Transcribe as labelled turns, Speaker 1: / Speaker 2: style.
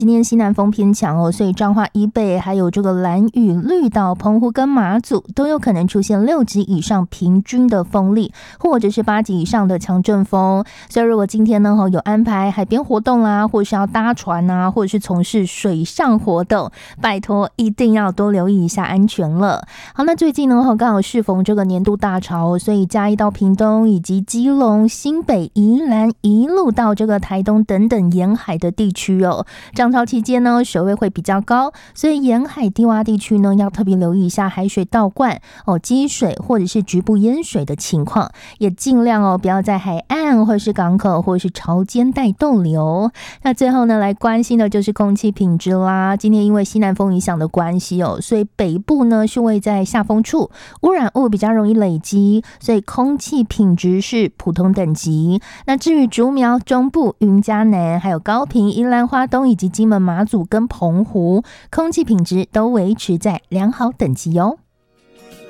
Speaker 1: 今天西南风偏强哦，所以彰化以北还有这个兰屿、绿岛、澎湖跟马祖都有可能出现6级以上平均的风力，或者是8级以上的强阵风。所以如果今天呢有安排海边活动啦，或者是要搭船啊，或者是从事水上活动，拜托一定要多留意一下安全了。好，那最近呢刚好适逢这个年度大潮，所以嘉义到屏东以及基隆、新北、宜兰一路到这个台东等等沿海的地区哦，涨潮期间呢水位会比较高，所以沿海低洼地区呢要特别留意一下海水倒灌积水或者是局部淹水的情况，也尽量不要在海岸或者是港口或者是潮间带逗留。那最后呢来关心的就是空气品质啦，今天因为西南风影响的关系所以北部呢是位在下风处，污染物比较容易累积，所以空气品质是普通等级。那至于竹苗、中部、云嘉南还有高屏、宜兰花东以及金门、马祖跟澎湖，空气品质都维持在良好等级哦。